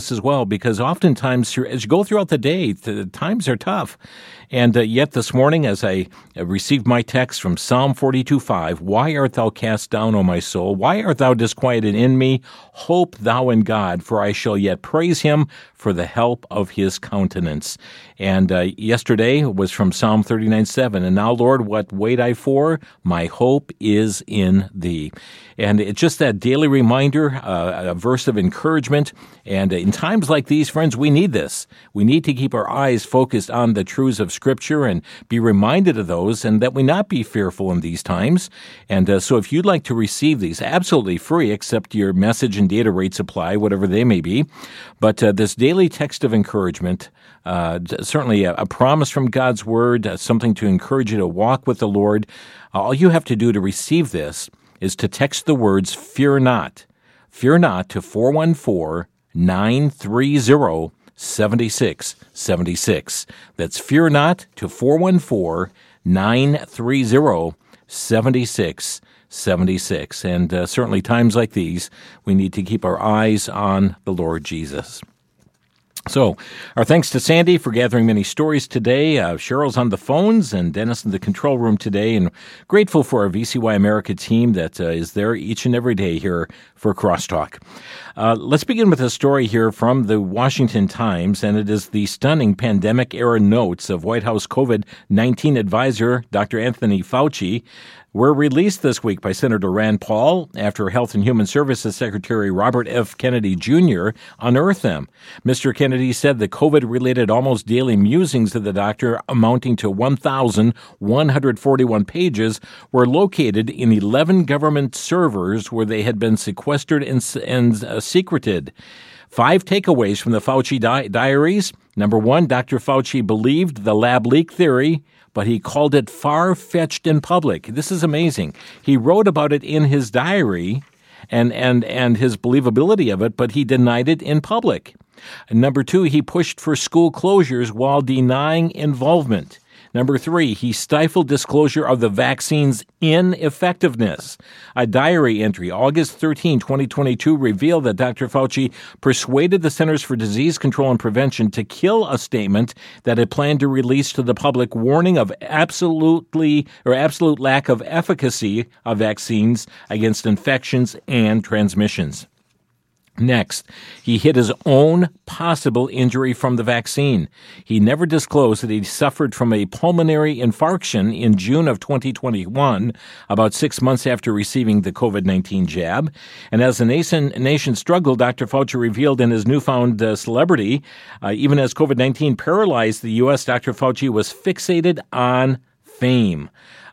this as well, because oftentimes as you go throughout the day, the times are tough. And yet this morning, as I received my text from Psalm 42:5, "Why art thou cast down, O my soul? Why art thou disquieted in me? Hope thou in God, for I shall yet praise him for the help of his countenance." And yesterday was from Psalm 39:7, "And now, Lord, what wait I for? My hope is in thee." And it's just that daily reminder, a verse of encouragement. And in times like these, friends, we need this. We need to keep our eyes focused on the truths of Scripture and be reminded of those, and that we not be fearful in these times. And so if you'd like to receive these absolutely free, except your message and data rates apply, whatever they may be, but this daily text of encouragement, certainly a promise from God's Word, something to encourage you to walk with the Lord, all you have to do to receive this is to text the words "Fear Not." Fear Not to 414-930-7676. That's Fear Not to 414-930-7676. And certainly times like these, we need to keep our eyes on the Lord Jesus. So, our thanks to Sandy for gathering many stories today. Cheryl's on the phones and Dennis in the control room today, and grateful for our VCY America team that is there each and every day here for Crosstalk. Let's begin with a story here from the Washington Times, and it is the stunning pandemic-era notes of White House COVID-19 advisor Dr. Anthony Fauci were released this week by Senator Rand Paul after Health and Human Services Secretary Robert F. Kennedy Jr. unearthed them. Mr. Kennedy said the COVID-related almost daily musings of the doctor, amounting to 1,141 pages, were located in 11 government servers where they had been sequestered and secreted. 5 takeaways from the Fauci diaries. Number 1, Dr. Fauci believed the lab leak theory, but he called it far-fetched in public. This is amazing. He wrote about it in his diary and his believability of it, but he denied it in public. And number 2, he pushed for school closures while denying involvement. Number 3, he stifled disclosure of the vaccine's ineffectiveness. A diary entry, August 13, 2022, revealed that Dr. Fauci persuaded the Centers for Disease Control and Prevention to kill a statement that it planned to release to the public warning of absolute lack of efficacy of vaccines against infections and transmissions. Next, he hid his own possible injury from the vaccine. He never disclosed that he suffered from a pulmonary infarction in June of 2021, about 6 months after receiving the COVID-19 jab. And as the nation struggled, Dr. Fauci revealed in his newfound celebrity, even as COVID-19 paralyzed the U.S., Dr. Fauci was fixated on fame.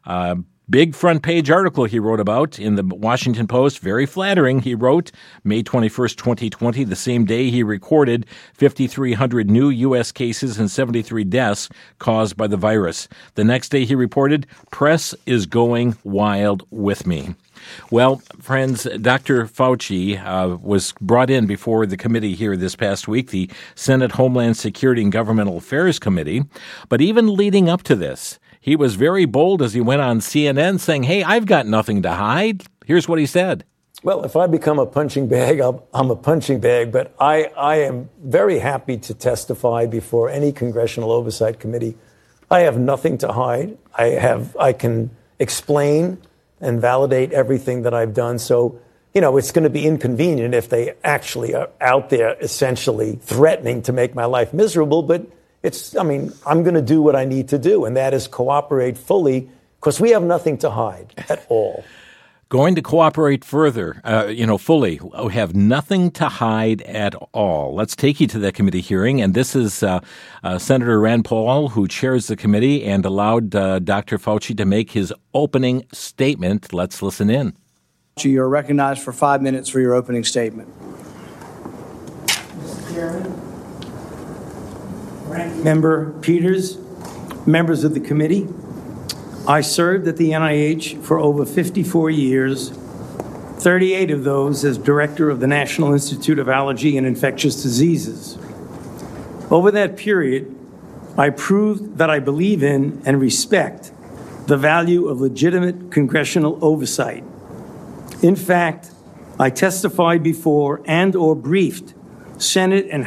Big front page article he wrote about in the Washington Post, very flattering. He wrote May 21st, 2020, the same day he recorded 5,300 new U.S. cases and 73 deaths caused by the virus. The next day he reported, "Press is going wild with me." Well, friends, Dr. Fauci was brought in before the committee here this past week, the Senate Homeland Security and Governmental Affairs Committee. But even leading up to this, he was very bold as he went on CNN saying, "Hey, I've got nothing to hide." Here's what he said. Well, if I become a punching bag, I'm a punching bag. But I am very happy to testify before any congressional oversight committee. I have nothing to hide. I can explain and validate everything that I've done. So, it's going to be inconvenient if they actually are out there essentially threatening to make my life miserable. But I'm going to do what I need to do, and that is cooperate fully, because we have nothing to hide at all. Going to cooperate further, fully. We have nothing to hide at all. Let's take you to that committee hearing, and this is Senator Rand Paul, who chairs the committee and allowed Dr. Fauci to make his opening statement. Let's listen in. You are recognized for 5 minutes for your opening statement. Mr. Chairman, Ranking Member Peters, members of the committee, I served at the NIH for over 54 years, 38 of those as director of the National Institute of Allergy and Infectious Diseases. Over that period, I proved that I believe in and respect the value of legitimate congressional oversight. In fact, I testified before and/or briefed Senate and